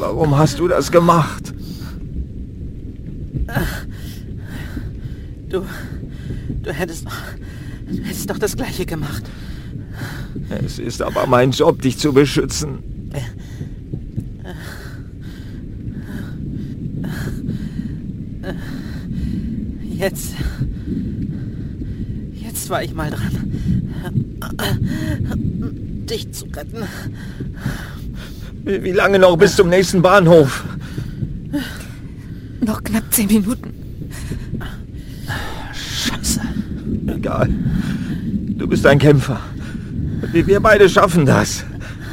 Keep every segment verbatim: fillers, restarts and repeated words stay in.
Warum hast du das gemacht? Du... Du hättest... Du hättest doch das Gleiche gemacht. Es ist aber mein Job, dich zu beschützen. Jetzt... Jetzt war ich mal dran, dich zu retten. Wie lange noch bis zum nächsten Bahnhof? Noch knapp zehn Minuten. Scheiße. Egal. Du bist ein Kämpfer. Wir, wir beide schaffen das.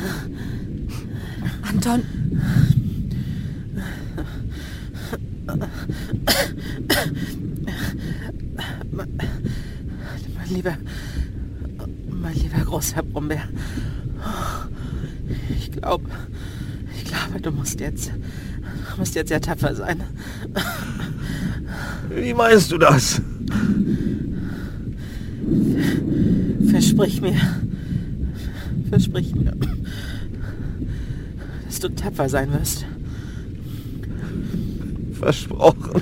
Anton. Mein, mein lieber... Mein lieber Großherr Brombeer. Ich glaube... Ich glaube, du musst jetzt... Du musst jetzt sehr tapfer sein. Wie meinst du das? Versprich mir... Versprich mir... dass du tapfer sein wirst. Versprochen.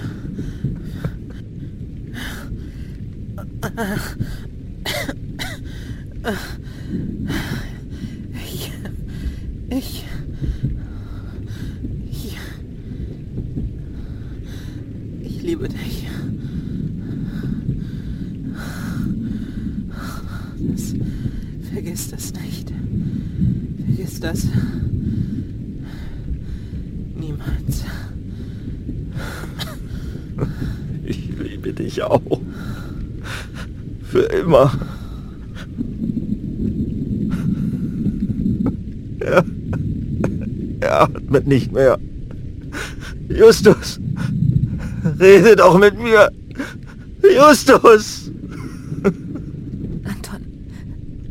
Ich... Ich... Ich... Ich liebe dich. Das, vergiss das nicht. Vergiss das. Niemals. Ich liebe dich auch. Für immer. Er, er atmet nicht mehr. Justus, rede doch mit mir. Justus!